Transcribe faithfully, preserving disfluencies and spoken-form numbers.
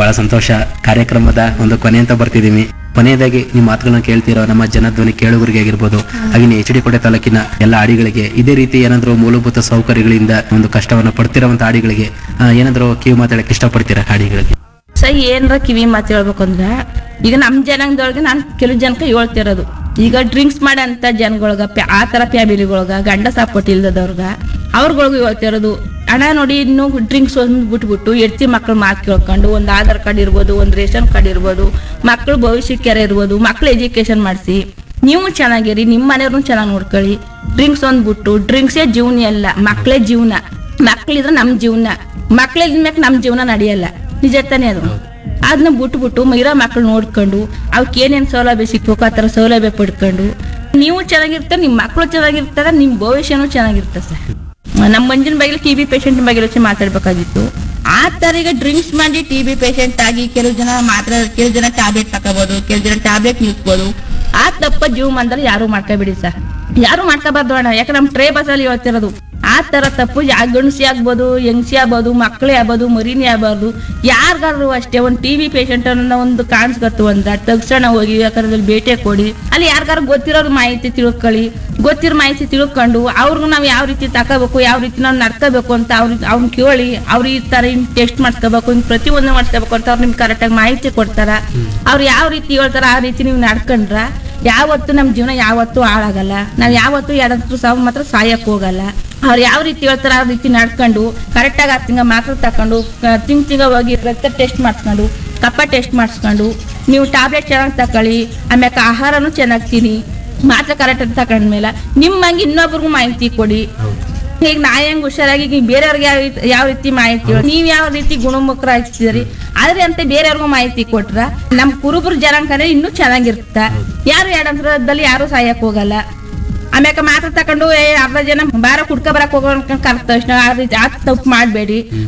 ಬಹಳ ಸಂತೋಷ. ಕಾರ್ಯಕ್ರಮದ ಒಂದು ಕೊನೆ ಅಂತ ಬರ್ತಿದೀವಿ. ಕೊನೆಯದಾಗಿ ನಿಮ್ಮ ಮಾತುಗಳನ್ನ ಕೇಳ್ತಿರೋ ನಮ್ಮ ಜನಧ್ವನಿ ಕೇಳುಗರಿಗೆ ಆಗಿರ್ಬೋದು, ಹಾಗೆ ಎಚ್ ಡಿ ಕೋಟೆ ತಾಲೂಕಿನ ಎಲ್ಲ ಆಡಿಗಳಿಗೆ ಇದೇ ರೀತಿ ಏನಾದ್ರು ಮೂಲಭೂತ ಸೌಕರ್ಯಗಳಿಂದ ಒಂದು ಕಷ್ಟವನ್ನ ಪಡ್ತಿರೋಂತ ಆಡಿಗಳಿಗೆ ಆ, ಏನಾದ್ರು ಕಿವಿ ಮಾತಾಡಕ್ಕೆ ಇಷ್ಟಪಡ್ತೀರಾ ಆಡಿಗಳಿಗೆ? ಸರ್ ಏನ್ರ ಕಿವಿ ಮಾತು ಹೇಳ್ಬೇಕು ಅಂದ್ರೆ, ಈಗ ನಮ್ಮ ಜನಾಂಗದೊಳಗೆ ನಾನು ಕೆಲವು ಜನಕ್ಕೆ ಹೇಳ್ತಿರೋದು, ಈಗ ಡ್ರಿಂಕ್ಸ್ ಮಾಡಂತ ಜನಗಳ್ಗ ಪ್ಯಾ- ಆ ತರ ಫ್ಯಾಮಿಲಿಗಳ್ಗ ಗಂಡ ಸಪೋರ್ಟ್ ಇಲ್ದದವ್ರಗ ಅವ್ರಗಳಿಗೂ ಹೇಳ್ತಿರೋದು, ಹಣ ನೋಡಿ ಇನ್ನು ಡ್ರಿಂಕ್ಸ್ ಒಂದು ಬಿಟ್ಬಿಟ್ಟು ಎಡ್ತಿ ಮಕ್ಳು ಮಾತು ಕೇಳ್ಕೊಂಡು ಒಂದು ಆಧಾರ್ ಕಾರ್ಡ್ ಇರ್ಬೋದು, ಒಂದು ರೇಷನ್ ಕಾರ್ಡ್ ಇರ್ಬೋದು, ಮಕ್ಳು ಭವಿಷ್ಯಕ್ಕೆ ಇರ್ಬೋದು, ಮಕ್ಳು ಎಜುಕೇಶನ್ ಮಾಡಿಸಿ, ನೀವು ಚೆನ್ನಾಗಿರಿ, ನಿಮ್ಮ ಮನೆಯವ್ರನ್ನ ಚೆನ್ನಾಗಿ ನೋಡ್ಕೊಳ್ಳಿ. ಡ್ರಿಂಕ್ಸ್ ಒಂದು ಬಿಟ್ಟು, ಡ್ರಿಂಕ್ಸೇ ಜೀವನ ಅಲ್ಲ, ಮಕ್ಳೇ ಜೀವನ. ಮಕ್ಳಿದ್ರೆ ನಮ್ಮ ಜೀವನ, ಮಕ್ಳಿದ್ಮ್ಯಾಕ ನಮ್ಮ ಜೀವನ ನಡೆಯಲ್ಲ. ನಿಜ ತಾನೇ ಅದು. ಅದನ್ನ ಬಿಟ್ಬಿಟ್ಟು ಇರೋ ಮಕ್ಳು ನೋಡ್ಕೊಂಡು ಅವಕ್ಕೆ ಏನೇನು ಸೌಲಭ್ಯ ಸಿಕ್ಬೇಕು ಆ ಥರ ಸೌಲಭ್ಯ ಪಡ್ಕೊಂಡು ನೀವು ಚೆನ್ನಾಗಿರ್ತಾರೆ, ನಿಮ್ಮ ಮಕ್ಕಳು ಚೆನ್ನಾಗಿರ್ತಾರೆ, ನಿಮ್ಮ ಭವಿಷ್ಯನೂ ಚೆನ್ನಾಗಿರ್ತದೆ ಸರ್. ನಮ್ಮ ಮಂಜಿನ ಬಗ್ಗೆ ಟಿ ಬಿ ಪೇಷಂಟ್ ಬಗ್ಗೆ ಯೋಚನೆ ಮಾತಾಡ್ಬೇಕಾಗಿತ್ತು. ಆ ತರ ಈಗ ಡ್ರಿಂಕ್ಸ್ ಮಾಡಿ ಟಿ ಬಿ ಪೇಷಂಟ್ ಆಗಿ ಕೆಲವು ಜನ ಮಾತ್ರ, ಕೆಲವು ಜನ ಟ್ಯಾಬ್ಲೆಟ್ ತಗೋಬಹುದು, ಕೆಲವು ಜನ ಟ್ಯಾಬ್ಲೆಟ್ ನಿಲ್ಸ್ಬೋದು. ಆ ತಪ್ಪ ಜೀವಮಾನದಲ್ಲಿ ಯಾರು ಮಾಡ್ಕೋಬೇಡಿ ಸರ್, ಯಾರು ಮಾಡ್ಕೋಬಾರ್ದು ಅಣ್ಣ. ಯಾಕಂದ್ರೆ ನಮ್ಮ ಟ್ರೇ ಬಸ್ಸಲ್ಲಿ ಹೇಳ್ತಿರೋದು ಆ ತರ ತಪ್ಪು ಯಾ ಗಂಡಸಿ ಆಗ್ಬೋದು, ಹೆಂಗಸಿ ಆಗ್ಬೋದು, ಮಕ್ಕಳೇ ಆಗ್ಬೋದು, ಮರಿನೇ ಆಗ್ಬಾರ್ದು. ಯಾರಿಗಾದ್ರು ಅಷ್ಟೇ ಒಂದು ಟಿ ಬಿ ಪೇಷಂಟ್ ಅನ್ನೋ ಒಂದು ಕಾಣಿಸ್ಕತ್ತು ಅಂದ ತಕ್ಷಣ ಹೋಗಿ ಯಾಕಂದ್ರೆ ಭೇಟಿ ಕೊಡಿ. ಅಲ್ಲಿ ಯಾರಿಗಾರು ಗೊತ್ತಿರೋರು ಮಾಹಿತಿ ತಿಳ್ಕೊಳ್ಳಿ, ಗೊತ್ತಿರೋ ಮಾಹಿತಿ ತಿಳ್ಕೊಂಡು ಅವ್ರಿಗೂ ನಾವು ಯಾವ ರೀತಿ ತಗೋಬೇಕು, ಯಾವ ರೀತಿ ನಾವು ನಡ್ಕೋಬೇಕು ಅಂತ ಅವ್ರ ಅವ್ನ ಕೇಳಿ ಅವ್ರು ಈ ತರ ಹಿಂಗ್ ಟೆಸ್ಟ್ ಮಾಡ್ಸ್ಕೋಬೇಕು, ಹಿಂಗ್ ಪ್ರತಿಯೊಂದು ಮಾಡ್ಸ್ಕೋಬೇಕು ಅಂತ ಅವ್ರು ನಿಮ್ಗೆ ಕರೆಕ್ಟಾಗಿ ಮಾಹಿತಿ ಕೊಡ್ತಾರ. ಅವ್ರು ಯಾವ ರೀತಿ ಹೇಳ್ತಾರ ಆ ರೀತಿ ನೀವು ನಡ್ಕೊಂಡ್ರ ಯಾವತ್ತು ನಮ್ಮ ಜೀವನ ಯಾವತ್ತೂ ಹಾಳಾಗಲ್ಲ. ನಾವು ಯಾವತ್ತೂ ಯಾರಾದ್ರೂ ಸಾವು ಮಾತ್ರ ಸಾಯಕ್ ಹೋಗಲ್ಲ. ಅವ್ರು ಯಾವ ರೀತಿ ಹೇಳ್ತಾರ ಆ ರೀತಿ ನಡ್ಕೊಂಡು ಕರೆಕ್ಟಾಗಿ ಆರು ತಿಂಗ ಮಾತ್ರ ತಕೊಂಡು ತಿಂಗ್ ತಿಂಗ ಹೋಗಿ ರಕ್ತ ಟೆಸ್ಟ್ ಮಾಡಿಸ್ಕೊಂಡು ಕಪ್ಪ ಟೆಸ್ಟ್ ಮಾಡಿಸ್ಕೊಂಡು ನೀವು ಟ್ಯಾಬ್ಲೆಟ್ ಚೆನ್ನಾಗಿ ತಗೊಳ್ಳಿ. ಆಮ್ಯಾಕ ಆಹಾರನೂ ಚೆನ್ನಾಗಿ ತಿನ್ನಿ, ಮಾತ್ರ ಕರೆಕ್ಟಾಗಿ ತಗೊಂಡ್ಮೇಲೆ ನಿಮ್ಮಂಗೆ ಇನ್ನೊಬ್ರಿಗೂ ಮಾಹಿತಿ ಕೊಡಿ. ಈಗ ನಾ ಹೆಂಗ್ ಹುಷಾರಾಗಿ ಈಗ ಬೇರೆಯವ್ರಿಗೆ ಯಾವ ರೀತಿ ಯಾವ ರೀತಿ ಮಾಹಿತಿ ಹೇಳಿ, ನೀವ್ ಯಾವ ರೀತಿ ಗುಣಮುಖರಾಗ್ತಿದ್ರಿ ಆದ್ರೆ ಅಂತ ಬೇರೆಯವ್ರಿಗೂ ಮಾಹಿತಿ ಕೊಟ್ರ ನಮ್ ಕುರುಬರು ಜನಾಂಗನೇ ಇನ್ನೂ ಚೆನ್ನಾಗಿರ್ತ. ಯಾರು ಎರಡಂತರದಲ್ಲಿ ಯಾರು ಸಾಯಕ್ ಹೋಗಲ್ಲ. ಆಮ್ಯಾಕ ಮಾತ್ರ ತಕೊಂಡು ಏ ಅರ್ಧ ಜನ ಬಾರ ಕುಡ್ಕ ಬರಕ್ ಹೋಗೋ ಕರ್ತ ತಕ್ಷಣ ಆ ರೀತಿ ಆ ತಪ್ಪು ಮಾಡ್ಬೇಡಿ.